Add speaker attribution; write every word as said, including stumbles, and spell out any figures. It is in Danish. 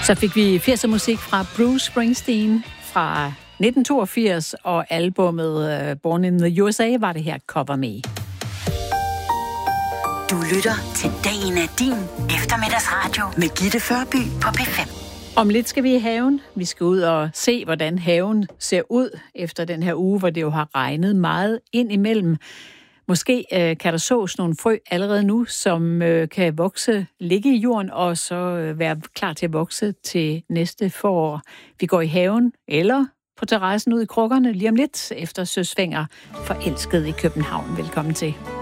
Speaker 1: Så fik vi firser musik fra Bruce Springsteen fra nitten toogfirs, og albummet Born in the U S A var det her Cover Me.
Speaker 2: Du lytter til Dagen er din eftermiddagsradio med Gitte Førby på P fem.
Speaker 1: Om lidt skal vi i haven. Vi skal ud og se, hvordan haven ser ud efter den her uge, hvor det jo har regnet meget ind imellem. Måske øh, kan der sås nogle frø allerede nu, som øh, kan vokse, ligge i jorden og så øh, være klar til at vokse til næste forår. Vi går i haven eller på terrassen ud i krukkerne lige om lidt efter Søsfænger, forelsket i København. Velkommen til.